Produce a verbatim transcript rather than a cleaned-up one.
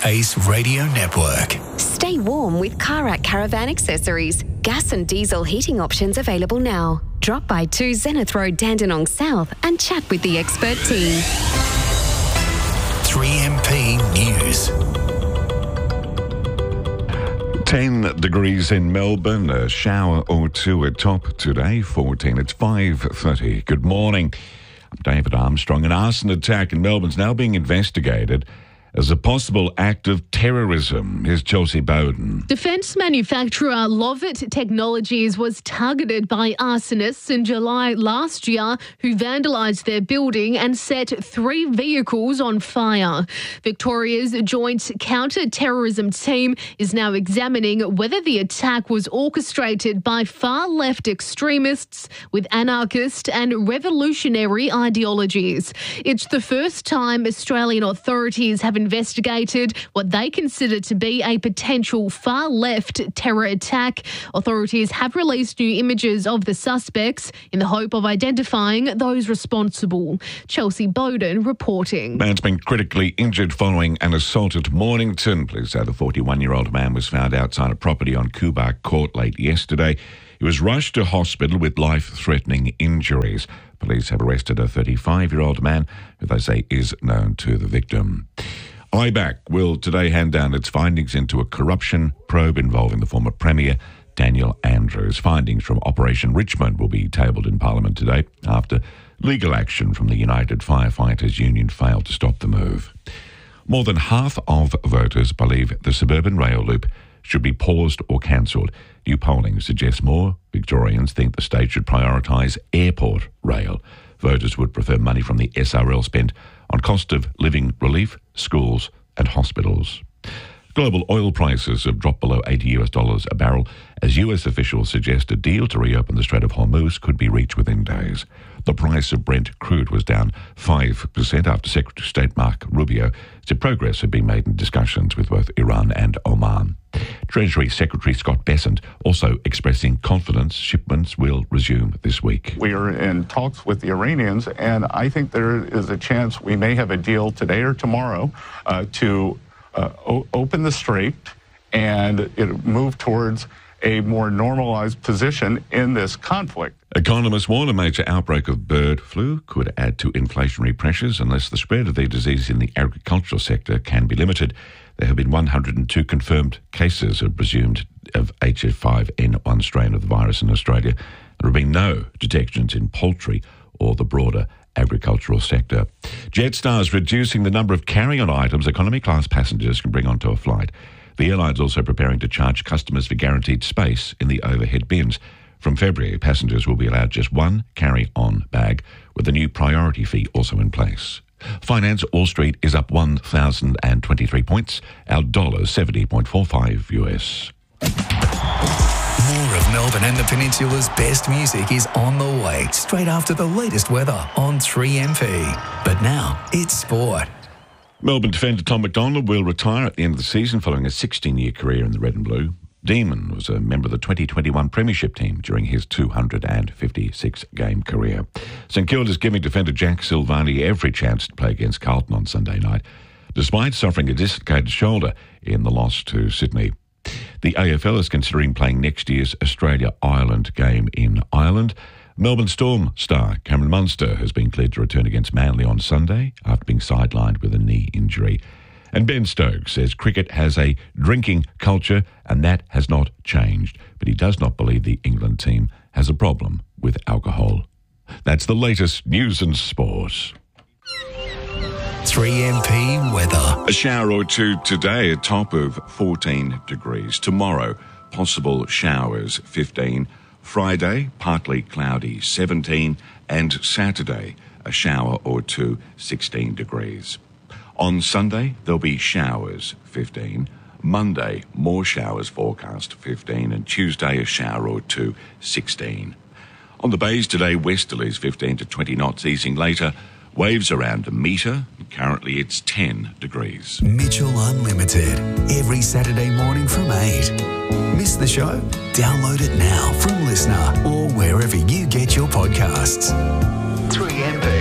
Pace Radio Network. Stay warm with Karak Caravan Accessories. Gas and diesel heating options available now. Drop by two Zenith Road, Dandenong South and chat with the expert team. three M P News. ten degrees in Melbourne, a shower or two at top today, fourteen. It's five thirty. Good morning. I'm David Armstrong. An arson attack in Melbourne's now being investigated as a possible act of terrorism. Here's Chelsea Bowden. Defence manufacturer Lovett Technologies was targeted by arsonists in July last year who vandalised their building and set three vehicles on fire. Victoria's Joint Counter-Terrorism Team is now examining whether the attack was orchestrated by far-left extremists with anarchist and revolutionary ideologies. It's the first time Australian authorities have investigated what they consider to be a potential far-left terror attack. Authorities have released new images of the suspects in the hope of identifying those responsible. Chelsea Bowden reporting. Man's been critically injured following an assault at Mornington. Police say the forty-one-year-old man was found outside a property on Coolbah Court late yesterday. He was rushed to hospital with life-threatening injuries. Police have arrested a thirty-five-year-old man who they say is known to the victim. I B A C will today hand down its findings into a corruption probe involving the former Premier, Daniel Andrews. Findings from Operation Richmond will be tabled in Parliament today after legal action from the United Firefighters Union failed to stop the move. More than half of voters believe the suburban rail loop should be paused or cancelled. New polling suggests more Victorians think the state should prioritise airport rail. Voters would prefer money from the S R L spent on cost of living relief, schools and hospitals. Global oil prices have dropped below eighty US dollars a barrel as U S officials suggest a deal to reopen the Strait of Hormuz could be reached within days. The price of Brent crude was down five percent after Secretary of State Mark Rubio said progress had been made in discussions with both Iran and Oman. Treasury Secretary Scott Bessent also expressing confidence shipments will resume this week. We are in talks with the Iranians, and I think there is a chance we may have a deal today or tomorrow uh, to uh, o- open the strait and it move towards a more normalized position in this conflict. Economists warn a major outbreak of bird flu could add to inflationary pressures unless the spread of the disease in the agricultural sector can be limited. There have been one hundred two confirmed cases of presumed of H F five N one strain of the virus in Australia. There have been no detections in poultry or the broader agricultural sector. Jetstar's reducing the number of carry-on items economy class passengers can bring onto a flight. The airline's also preparing to charge customers for guaranteed space in the overhead bins. From February, passengers will be allowed just one carry-on bag, with the new priority fee also in place. Finance, Wall Street is up one thousand twenty-three points, our dollar seventy point four five U S. More of Melbourne and the Peninsula's best music is on the way, straight after the latest weather on three M P. But now, it's sport. Melbourne defender Tom McDonald will retire at the end of the season following a sixteen-year career in the red and blue. Demon was a member of the twenty twenty-one Premiership team during his two hundred fifty-six game career. St Kilda is giving defender Jack Silvani every chance to play against Carlton on Sunday night, despite suffering a dislocated shoulder in the loss to Sydney. The A F L is considering playing next year's Australia-Ireland game in Ireland. Melbourne Storm star Cameron Munster has been cleared to return against Manly on Sunday after being sidelined with a knee injury. And Ben Stokes says cricket has a drinking culture and that has not changed, but he does not believe the England team has a problem with alcohol. That's the latest news and sport. three M P weather. A shower or two today, a top of fourteen degrees. Tomorrow, possible showers, fifteen. Friday, partly cloudy, seventeen. And Saturday, a shower or two, sixteen degrees. On Sunday, there'll be showers, fifteen. Monday, more showers forecast, fifteen. And Tuesday, a shower or two, sixteen. On the bays today, westerlies, fifteen to twenty knots, easing later. Waves around a metre. Currently, it's ten degrees. Mitchell Unlimited, every Saturday morning from eight. Miss the show? Download it now from Listener or wherever you get your podcasts. three M P.